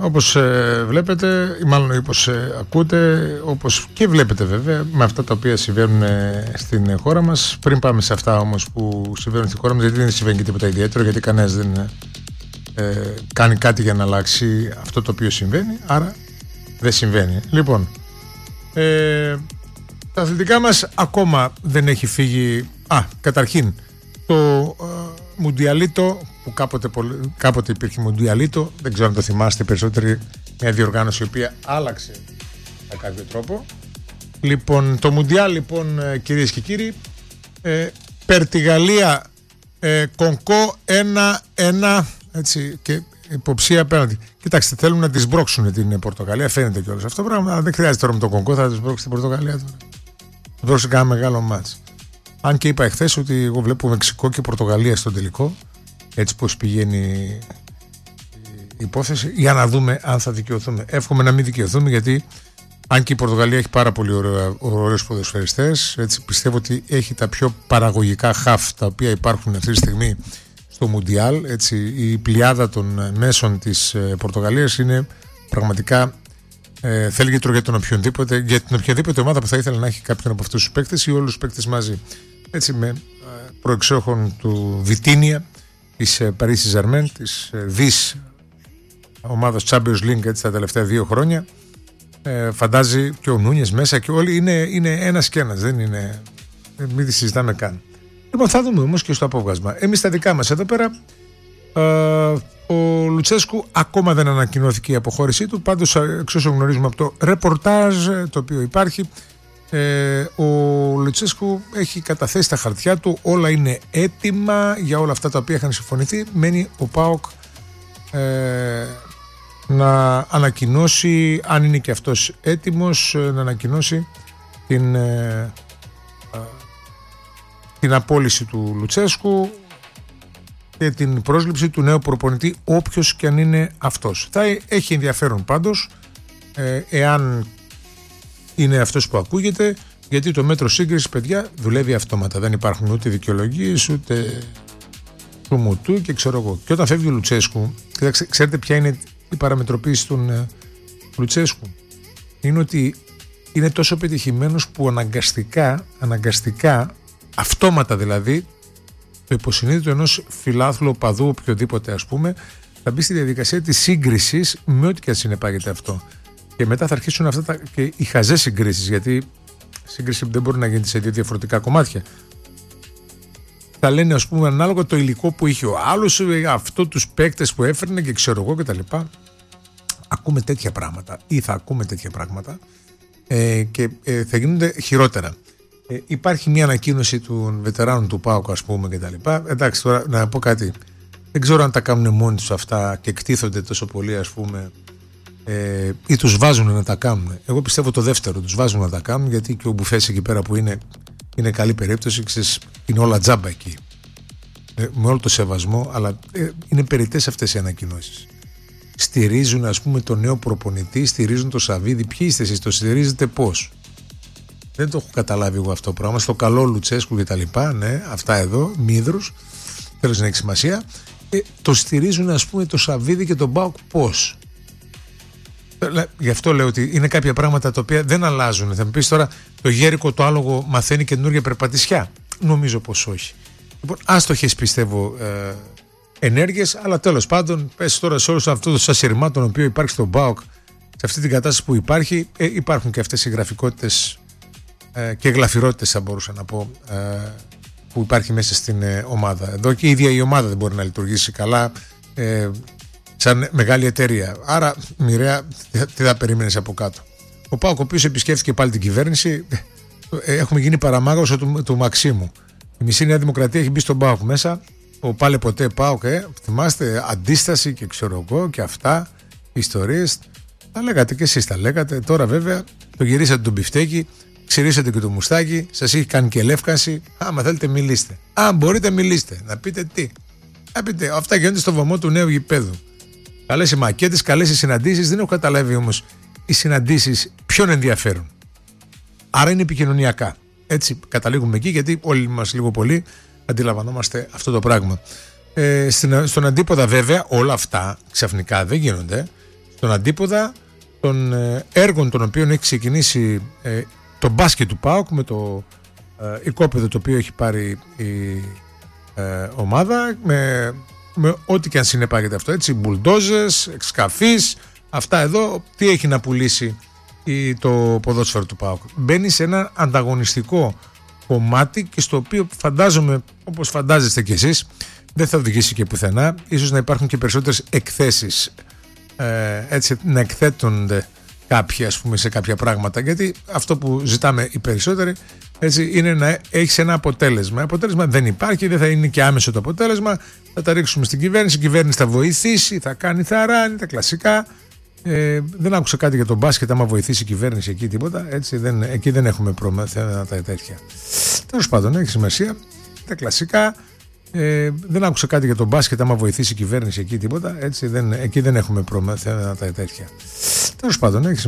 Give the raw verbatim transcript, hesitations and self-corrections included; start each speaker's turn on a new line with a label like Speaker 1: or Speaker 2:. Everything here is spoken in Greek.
Speaker 1: όπως ε, βλέπετε, ή μάλλον όπως ε, ακούτε, όπως και βλέπετε βέβαια, με αυτά τα οποία συμβαίνουν ε, στην χώρα μας. Πριν πάμε σε αυτά όμως που συμβαίνουν στην χώρα μας, γιατί δεν συμβαίνει και τίποτα ιδιαίτερο, γιατί κανένας δεν ε, κάνει κάτι για να αλλάξει αυτό το οποίο συμβαίνει, άρα δεν συμβαίνει. Λοιπόν, ε, τα αθλητικά μας ακόμα δεν έχει φύγει. Α, καταρχήν, το ε, Μουντιαλίτο, που κάποτε, κάποτε υπήρχε Μουντιαλίτο, δεν ξέρω αν το θυμάστε, περισσότεροι, μια διοργάνωση η οποία άλλαξε με κάποιο τρόπο. Λοιπόν, το Μουντιάλ, λοιπόν, κυρίες και κύριοι, ε, περ τη Γαλλία, ε, Κονκό ένα ένα, έτσι, και υποψία απέναντι. Κοιτάξτε, θέλουν να τη σμπρώξουν την Πορτογαλία, φαίνεται κιόλας αυτό το πράγμα, αλλά δεν χρειάζεται τώρα με τον Κονκό, θα τη σμπρώξει την Πορτογαλία τώρα. Θα δώσει κανένα μεγάλο μάτς. Αν και είπα εχθές ότι εγώ βλέπω Μεξικό και Πορτογαλία στον τελικό, έτσι πως πηγαίνει η υπόθεση, για να δούμε αν θα δικαιωθούμε. Εύχομαι να μην δικαιωθούμε, γιατί αν και η Πορτογαλία έχει πάρα πολύ ωραίους ποδοσφαιριστές, έτσι πιστεύω ότι έχει τα πιο παραγωγικά χαφ τα οποία υπάρχουν αυτή τη στιγμή στο Μουντιάλ. Έτσι, η πλειάδα των μέσων της Πορτογαλίας είναι πραγματικά ε, θέλει γετρό για τον οποιονδήποτε, για την οποιαδήποτε ομάδα που θα ήθελε να έχει κάποιον από αυτούς τους παίκτες ή όλους τους παίκτες μαζί. Έτσι, με προεξόχων του Βιτίνια, της Paris Saint-Germain, της δις ομάδας Champions League, έτσι, τα τελευταία δύο χρόνια. Ε, φαντάζει και ο Νούνιες μέσα και όλοι είναι, είναι ένας και ένας, δεν είναι, μην τη συζητάμε καν. Λοιπόν, θα δούμε όμως και στο απόβγασμα. Εμείς τα δικά μας εδώ πέρα, ε, ο Λουτσέσκου ακόμα δεν ανακοινώθηκε η αποχώρησή του, πάντως εξ όσων γνωρίζουμε από το ρεπορτάζ το οποίο υπάρχει, Ε, ο Λουτσέσκου έχει καταθέσει τα χαρτιά του, όλα είναι έτοιμα για όλα αυτά τα οποία είχαν συμφωνηθεί. Μένει ο ΠΑΟΚ ε, να ανακοινώσει, αν είναι και αυτός έτοιμος, να ανακοινώσει την, ε, ε, την απόλυση του Λουτσέσκου και την πρόσληψη του νέου προπονητή, όποιος και αν είναι αυτός. Θα έχει ενδιαφέρον πάντως ε, εάν είναι αυτός που ακούγεται, γιατί το μέτρο σύγκρισης, παιδιά, δουλεύει αυτόματα. Δεν υπάρχουν ούτε δικαιολογίες, ούτε σουμουτού και ξέρω εγώ. Και όταν φεύγει ο Λουτσέσκου, ξέρετε ποια είναι η παραμετροποίηση των ε, Λουτσέσκου? Είναι ότι είναι τόσο πετυχημένος που αναγκαστικά, αναγκαστικά, αυτόματα δηλαδή, το υποσυνείδητο ενός φιλάθλου οπαδού, οποιοδήποτε ας πούμε, θα μπει στη διαδικασία της σύγκρισης με ό,τι και αν συνεπάγεται αυτό. Και μετά θα αρχίσουν αυτά τα, και οι χαζές συγκρίσεις, γιατί σύγκριση δεν μπορεί να γίνει σε δύο διαφορετικά κομμάτια. Θα λένε, ας πούμε, ανάλογα το υλικό που είχε ο άλλος, αυτό τους παίκτες που έφερνε και ξέρω εγώ κτλ. Ακούμε τέτοια πράγματα ή θα ακούμε τέτοια πράγματα ε, και ε, θα γίνονται χειρότερα. Ε, υπάρχει μια ανακοίνωση των βετεράνων του ΠΑΟΚ, ας πούμε, κτλ. Εντάξει, τώρα να πω κάτι. Δεν ξέρω αν τα κάνουν μόνοι τους αυτά και εκτίθονται τόσο πολύ, ας πούμε, Ε, ή τους βάζουν να τα κάνουν. Εγώ πιστεύω το δεύτερο, τους βάζουν να τα κάνουν, γιατί και ο Μπουφές εκεί πέρα που είναι, είναι καλή περίπτωση, ξέρεις, είναι όλα τζάμπα εκεί, ε, με όλο το σεβασμό, αλλά ε, είναι περιττές αυτές οι ανακοινώσεις. Στηρίζουν, ας πούμε, τον νέο προπονητή, στηρίζουν το Σαββίδι. Ποιοι είστε εσείς, το στηρίζετε πώς? Δεν το έχω καταλάβει εγώ αυτό το πράγμα. Στο καλό Λουτσέσκου και τα λοιπά, ναι, αυτά εδώ, μύδρους, τέλος, δεν έχει σημασία. Ε, το στηρίζουν, ας πούμε, το Σαββίδι και τον ΠΑΟΚ πώς? Γι' αυτό λέω ότι είναι κάποια πράγματα τα οποία δεν αλλάζουν. Θα μου πεις τώρα, το γέρικο το άλογο μαθαίνει καινούργια περπατησιά? Νομίζω πως όχι. Λοιπόν, άστοχες πιστεύω ε, ενέργειες, αλλά τέλος πάντων, πες τώρα σε όλους αυτούς τους ασυρμάτων ο οποίο υπάρχει στον ΠΑΟΚ, σε αυτή την κατάσταση που υπάρχει, ε, υπάρχουν και αυτές οι γραφικότητες ε, και γλαφυρότητες, θα μπορούσα να πω, ε, που υπάρχει μέσα στην ε, ομάδα. Εδώ και η ίδια η ομάδα δεν μπορεί να λειτουργήσει καλά. Ε, σαν μεγάλη εταιρεία. Άρα, μοιραία, τι θα περίμενες από κάτω? Ο ΠΑΟΚ, ο οποίος επισκέφθηκε πάλι την κυβέρνηση, έχουμε γίνει παραμάγος του, του Μαξίμου. Η μισή Νέα Δημοκρατία έχει μπει στον ΠΑΟΚ μέσα. Ο πάλε ποτέ ΠΑΟΚ, ε, θυμάστε, αντίσταση και ξέρω εγώ και αυτά, ιστορίες. Τα λέγατε και εσείς, τα λέγατε. Τώρα βέβαια το γυρίσατε τον μπιφτέκι, ξυρίσατε και το μουστάκι, σας έχει κάνει και λεύκαση. Άμα θέλετε, μιλήστε. Αν μπορείτε, μιλήστε. Να πείτε τι. Να πείτε, αυτά γίνονται στο βωμό του νέου γηπέδου. Καλές οι μακέτες, καλές οι συναντήσεις. Δεν έχω καταλάβει όμως οι συναντήσεις ποιον ενδιαφέρουν. Άρα είναι επικοινωνιακά. Έτσι καταλήγουμε εκεί, γιατί όλοι μας λίγο πολύ αντιλαμβανόμαστε αυτό το πράγμα. Ε, στην, στον αντίποδα βέβαια όλα αυτά ξαφνικά δεν γίνονται. των αντίποδα των ε, έργων των οποίων έχει ξεκινήσει ε, το μπάσκετ του ΠΑΟΚ με το ε, οικόπεδο το οποίο έχει πάρει η ε, ομάδα, με, με ό,τι και αν συνεπάγεται αυτό, έτσι, μπουλντόζες, εξκαφείς, αυτά εδώ, τι έχει να πουλήσει η, το ποδόσφαιρο του ΠΑΟΚ. Μπαίνει σε ένα ανταγωνιστικό κομμάτι και στο οποίο φαντάζομαι, όπως φαντάζεστε κι εσείς, δεν θα οδηγήσει και πουθενά. Ίσως να υπάρχουν και περισσότερες εκθέσεις, ε, έτσι, να εκθέτονται κάποιοι, ας πούμε, σε κάποια πράγματα, γιατί αυτό που ζητάμε οι περισσότεροι, έτσι, είναι να έχεις ένα αποτέλεσμα. Αποτέλεσμα δεν υπάρχει, δεν θα είναι και άμεσο το αποτέλεσμα. Θα τα ρίξουμε στην κυβέρνηση, η κυβέρνηση θα βοηθήσει, θα κάνει, θα ράνει, τα κλασικά. Ε, δεν άκουσα κάτι για τον μπάσκετ, άμα βοηθήσει η κυβέρνηση εκεί τίποτα, έτσι, δεν, εκεί δεν έχουμε πρόβλημα, θέματα τέτοια. Τέλος πάντων, έχει σημασία, τα κλασικά. Ε, δεν άκουσα κάτι για τον μπάσκετ, άμα βοηθήσει η κυβέρνηση εκεί τίποτα, έτσι, δεν, εκεί δεν έχουμε πρόβλημα, θέματα τέτοια. Τέλος πάντων, έχει σημασία.